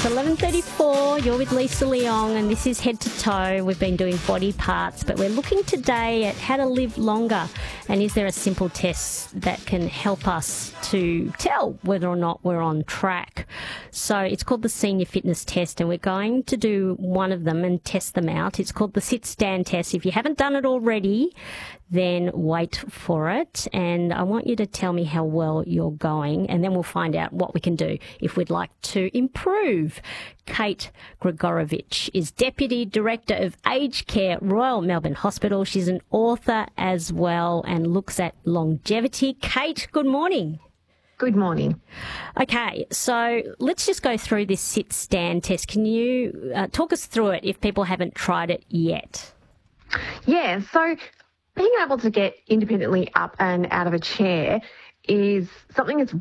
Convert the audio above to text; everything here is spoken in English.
It's 11:34. You're with Lisa Leong, and this is Head to Toe. We've been doing body parts, but we're looking today at how to live longer. And is there a simple test that can help us to tell whether or not we're on track? So it's called the Senior Fitness Test, and we're going to do one of them and test them out. It's called the Sit-Stand Test. If you haven't done it already, then wait for it. And I want you to tell me how well you're going, and then we'll find out what we can do if we'd like to improve. Kate Gregorovich is Deputy Director of Aged Care, Royal Melbourne Hospital. She's an author as well and looks at longevity. Kate, good morning. Good morning. Okay, so let's just go through this sit-stand test. Can you talk us through it if people haven't tried it yet? Yeah, so being able to get independently up and out of a chair is something that's